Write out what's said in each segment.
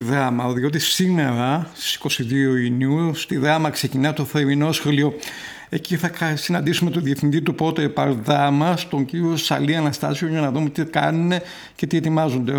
Δράμα, διότι σήμερα στις 22 Ιουνίου στη Δράμα ξεκινά το θερινό σχολείο. Εκεί θα συναντήσουμε τον διευθυντή του πρώτου Δράμα, τον κύριο Σαλή Αναστάσιο, για να δούμε τι κάνουν και τι ετοιμάζονται.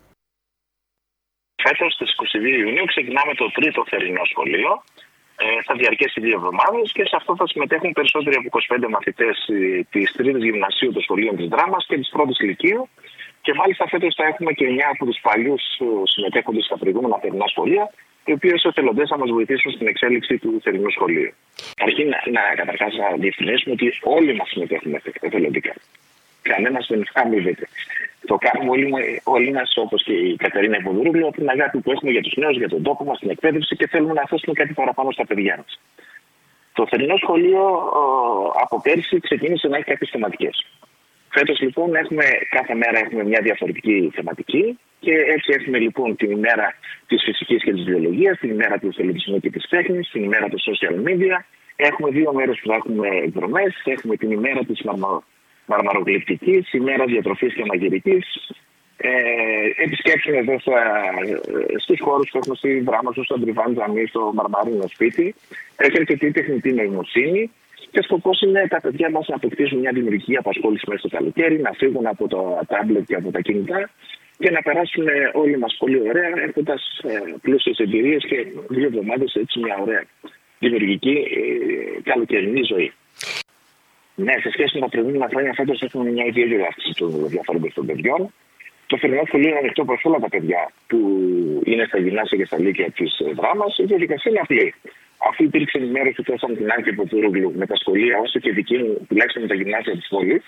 Φέτος στις 22 Ιουνίου ξεκινάμε το τρίτο θερινό σχολείο. Θα διαρκέσει 2 εβδομάδες και σε αυτό θα συμμετέχουν περισσότεροι από 25 μαθητές της τρίτης γυμνασίου των σχολείων της Δράμας και της πρώτης λυκείου. Και μάλιστα φέτος θα έχουμε και 9 από τους παλιούς συμμετέχοντες στα προηγούμενα θερινά σχολεία, οι οποίοι ως εθελοντές θα μας βοηθήσουν στην εξέλιξη του θερινού σχολείου. Αρχήν καταρχάς να διευκρινίσουμε ότι όλοι μας συμμετέχουμε εθελοντικά. Κανένας δεν αμείβεται. Το κάνουμε όλοι μας, όπως και η Κατερίνα Υποδουρούγλου, από την αγάπη που έχουμε για τους νέους, για τον τόπο μας, την εκπαίδευση και θέλουμε να θέσουμε κάτι παραπάνω στα παιδιά μας. Το θερινό σχολείο από πέρσι ξεκίνησε να έχει κάποιες θεματικές. Φέτος λοιπόν κάθε μέρα έχουμε μια διαφορετική θεματική και έτσι έχουμε λοιπόν την ημέρα της φυσικής και της βιολογίας, την ημέρα του εθελοντισμού και της τέχνης, την ημέρα του social media. Έχουμε 2 μέρες που θα έχουμε εκδρομές, έχουμε την ημέρα της μαρμαρογλυπτικής, ημέρα διατροφής και μαγειρικής. Επισκέψουμε εδώ στους χώρους που έχουμε στη Δράμα, στο Αντριβάν Τζαμί, στο Μαρμαρίνο σπίτι. Έχει αρκετή τεχνητή νοημοσύνη. Και σκοπός είναι τα παιδιά μας να αποκτήσουν μια δημιουργική απασχόληση μέσα στο καλοκαίρι, να φύγουν από το τάμπλετ και από τα κινητά και να περάσουν όλοι μας πολύ ωραία, έχοντας πλούσιες εμπειρίες και 2 εβδομάδες έτσι μια ωραία δημιουργική καλοκαιρινή ζωή. Ναι, σε σχέση με τα προηγούμενα χρόνια, φέτος έχουμε μια ιδιαίτερη αύξηση των διαφορών των παιδιών. Το θερινό σχολείο είναι ανοιχτό προς όλα τα παιδιά που είναι στα γυμνάσια και στα λύκεια της Δράμας. Η διαδικασία είναι απλή. Αφού υπήρξε ενημέρωση τόσο από την Άκη Υποδουρούγλου με τα σχολεία, όσο και δική μου, τουλάχιστον με τα γυμνάσια της πόλης,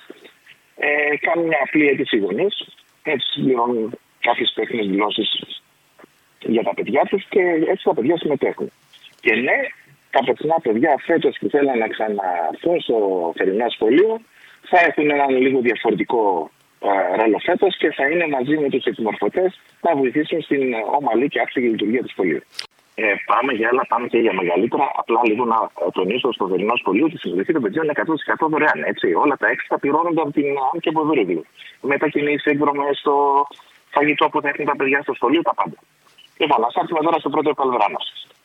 κάνουν μια απλή αίτηση γονείς. Έτσι συμπληρώνουν κάποιες τέχνες δηλώσεις για τα παιδιά τους και έτσι τα παιδιά συμμετέχουν. Και ναι, τα πεθυνά παιδιά φέτος που θέλουν να ξαναρθούν στο θερινό σχολείο θα έχουν έναν λίγο διαφορετικό ρόλο φέτος και θα είναι μαζί με τους επιμορφωτές να βοηθήσουν στην ομαλή και άψογη λειτουργία του σχολείου. Πάμε για άλλα, πάμε και για μεγαλύτερα. Απλά λίγο να τονίσω στο θερινό σχολείο ότι η συμμετοχή των παιδιών είναι 100% δωρεάν. Έτσι. Όλα τα έξτρα πληρώνονται από την Άκη Υποδουρούγλου. Μετακινήσεις, εκδρομές, το φαγητό που θα έχουν τα παιδιά στο σχολείο, τα πάντα. Λοιπόν, ας έρθουμε τώρα στο πρώτο Δράμα.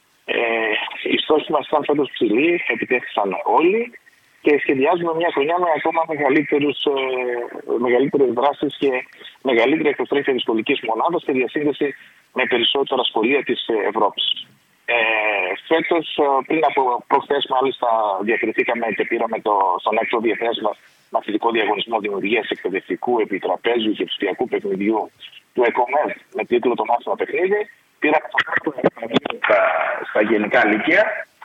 Οι στόχοι μας ήταν φέτος ψηλοί, επιτέθησαν όλοι και σχεδιάζουμε μια χρονιά με ακόμα μεγαλύτερες δράσεις και μεγαλύτερη εκτοστρέφεια της σχολικής μονάδας και διασύνδεση με περισσότερα σχολεία της Ευρώπης. Φέτος, πριν από προχθές, μάλιστα, διακριθήκαμε και πήραμε στον 6ο Διεθνές Μαθητικό Διαγωνισμό Δημιουργίας Εκπαιδευτικού Επιτραπέζιου και Ψηφιακού Παιχνιδιού του ΕΚΟΜΕΔ με τίτλο Το Μάθημα Παιχνίδι. Πήραμε στα γενικά λύκεια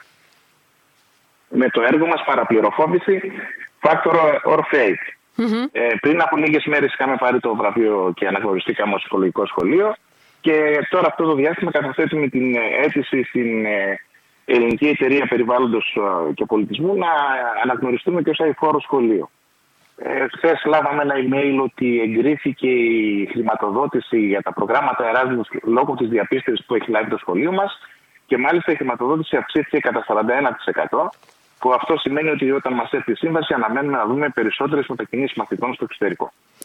με το έργο μας Παραπληροφόρηση Factor or Fake. Πριν από λίγες μέρες είχαμε πάρει το βραβείο και αναγνωριστήκαμε ως ψυχολογικό σχολείο και τώρα αυτό το διάστημα καταθέτουμε την αίτηση στην Ελληνική Εταιρεία Περιβάλλοντος και Πολιτισμού να αναγνωριστούμε και ως αειφόρο σχολείο. Χθες λάβαμε ένα email ότι εγκρίθηκε η χρηματοδότηση για τα προγράμματα Εράσμους λόγω της διαπίστευσης που έχει λάβει το σχολείο μας και μάλιστα η χρηματοδότηση αυξήθηκε κατά 41%, που αυτό σημαίνει ότι όταν μας έρθει η σύμβαση αναμένουμε να δούμε περισσότερες μετακινήσεις μαθητών στο εξωτερικό.